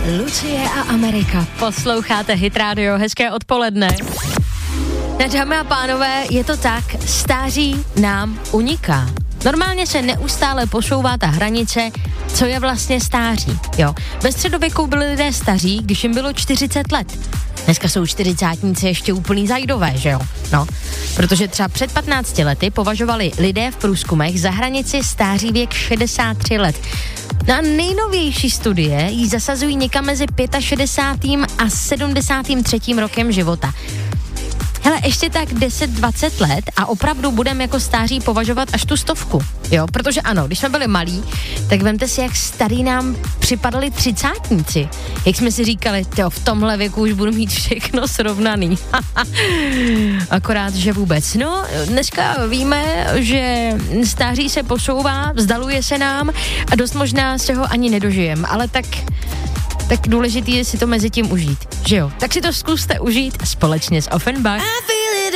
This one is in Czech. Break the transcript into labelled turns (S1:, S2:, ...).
S1: Lucie a Amerika. Posloucháte Hit Radio, hezké odpoledne. Dámy a pánové, je to tak, stáří nám uniká. Normálně se neustále posouvá ta hranice, co je vlastně stáří, jo. Ve středověku byli lidé staří, když jim bylo 40 let. Dneska jsou čtyřicátníci ještě úplný zajdové, že jo? No, protože třeba před 15 lety považovali lidé v průzkumech za hranici stáří věk 63 let. No a nejnovější studie ji zasazují někam mezi 65. a 73. rokem života. Hele, ještě tak 10-20 let a opravdu budeme jako stáří považovat až tu 100, jo? Protože ano, když jsme byli malí, tak vemte si, jak starý nám připadali třicátníci. Jak jsme si říkali, v tomhle věku už budu mít všechno srovnaný. Akorát, že vůbec. No, dneska víme, že stáří se posouvá, vzdaluje se nám a dost možná se ho ani nedožijeme, ale tak důležitý je si to mezi tím užít, že jo? Tak si to zkuste užít společně s Offenbach.